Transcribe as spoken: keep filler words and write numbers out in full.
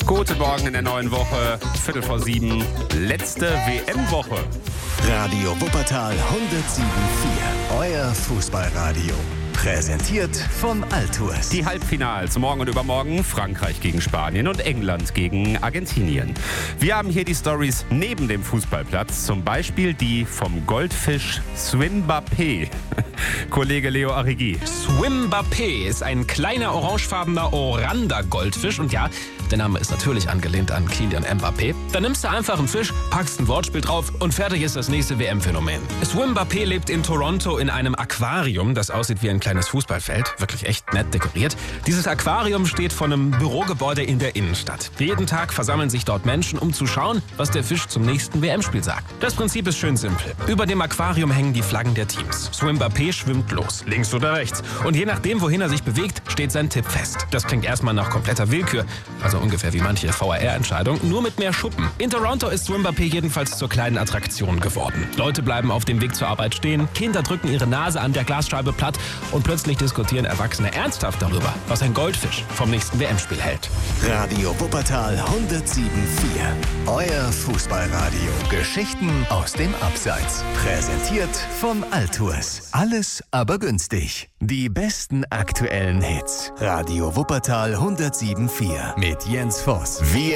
Guten Morgen in der neuen Woche, Viertel vor sieben, letzte W M-Woche. Radio Wuppertal hundertsieben Komma vier, euer Fußballradio. Präsentiert von Altours. Die Halbfinals morgen und übermorgen, Frankreich gegen Spanien und England gegen Argentinien. Wir haben hier die Stories neben dem Fußballplatz, zum Beispiel die vom Goldfisch Swimbappé. Kollege Leo Arrighi. Swimbappé ist ein kleiner orangefarbener Oranda-Goldfisch und ja, der Name ist natürlich angelehnt an Kylian Mbappé. Dann nimmst du einfach einen Fisch, packst ein Wortspiel drauf und fertig ist das nächste W M-Phänomen. Swimbappé lebt in Toronto in einem Aquarium, das aussieht wie ein kleines Fußballfeld. Wirklich echt nett dekoriert. Dieses Aquarium steht vor einem Bürogebäude in der Innenstadt. Jeden Tag versammeln sich dort Menschen, um zu schauen, was der Fisch zum nächsten W M-Spiel sagt. Das Prinzip ist schön simpel. Über dem Aquarium hängen die Flaggen der Teams. Swimbappé schwimmt los, links oder rechts. Und je nachdem, wohin er sich bewegt, steht sein Tipp fest. Das klingt erstmal nach kompletter Willkür. Also ungefähr wie manche V R R-Entscheidung, nur mit mehr Schuppen. In Toronto ist Swimbappé jedenfalls zur kleinen Attraktion geworden. Leute bleiben auf dem Weg zur Arbeit stehen, Kinder drücken ihre Nase an der Glasscheibe platt und plötzlich diskutieren Erwachsene ernsthaft darüber, was ein Goldfisch vom nächsten W M-Spiel hält. Radio Wuppertal hundertsieben Komma vier, euer Fußballradio. Geschichten aus dem Abseits. Präsentiert von Altours. Alles aber günstig. Die besten aktuellen Hits. Radio Wuppertal hundertsieben Komma vier mit Jens Voss. Wir